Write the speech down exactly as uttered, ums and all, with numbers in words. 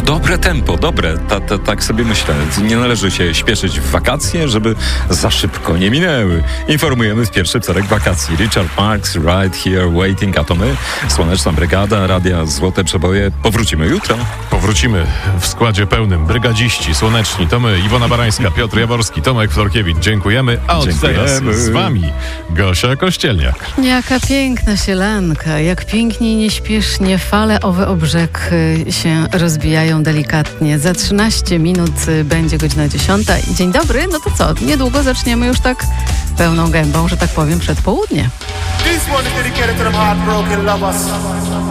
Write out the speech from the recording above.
dobre tempo, dobre, ta, ta, tak sobie myślę. Nie należy się śpieszyć w wakacje, żeby za szybko nie minęły. Informujemy w pierwszy wtorek wakacji. Richard Marx, Right Here Waiting, a to my, Słoneczna Brygada, Radia Złote Przeboje. Powrócimy jutro. Powrócimy w składzie pełnym. Brygadziści, słoneczni, to my, Iwona Barańska, Piotr Jaworski, Tomek Florkiewicz. Dziękujemy. A od Dziękujemy. teraz z wami Gosia Kościelniak. Jaka piękna sielanka, jak pięknie i nieśpiesznie fale owe o brzeg się rozbijają delikatnie. Za trzynaście minut będzie godzina dziesiąta. Dzień dobry, no to co? Niedługo zaczniemy już tak pełną gębą, że tak powiem, przed południem. This one is dedicated to them heartbroken lovers.